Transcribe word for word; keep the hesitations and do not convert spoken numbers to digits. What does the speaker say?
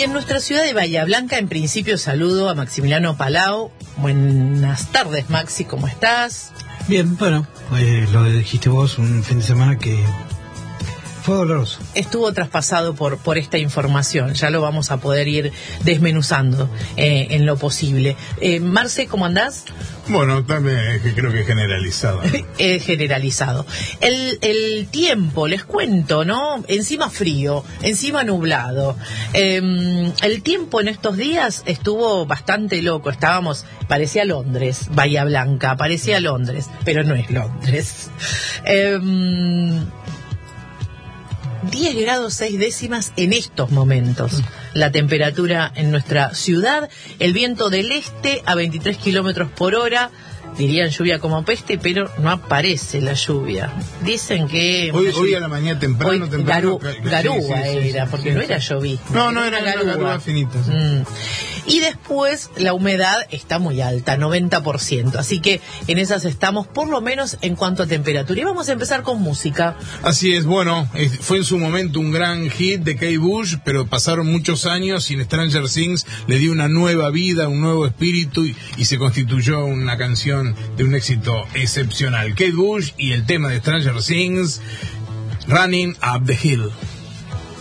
Y en nuestra ciudad de Bahía Blanca, en principio saludo a Maximiliano Palau. Buenas tardes, Maxi, ¿cómo estás? Bien, bueno, pues lo dijiste vos, un fin de semana que fue doloroso. Estuvo traspasado por, por esta información, ya lo vamos a poder ir desmenuzando eh, en lo posible. Eh, Marce, ¿cómo andás? Bueno, también creo que es generalizado. Es generalizado. El, el tiempo, les cuento, ¿no? Encima frío, encima nublado. Eh, el tiempo en estos días estuvo bastante loco. Estábamos, parecía Londres, Bahía Blanca, parecía Londres, pero no es Londres. Eh, diez grados seis décimas en estos momentos. La temperatura en nuestra ciudad, el viento del este a veintitrés kilómetros por hora. Dirían lluvia como peste, pero no aparece la lluvia. Dicen que... Hoy, hoy a la mañana temprano, hoy, temprano... Garu, garúa sí, sí, sí, era, porque sí, no era llovizna. No, no, era, era una garúa finita. Sí. Mm. Y después la humedad está muy alta, noventa por ciento. Así que en esas estamos, por lo menos en cuanto a temperatura. Y vamos a empezar con música. Así es, bueno, fue en su momento un gran hit de Kate Bush, pero pasaron muchos años y Stranger Things le dio una nueva vida, un nuevo espíritu y, y se constituyó una canción de un éxito excepcional. Kate Bush y el tema de Stranger Things, Running Up the Hill.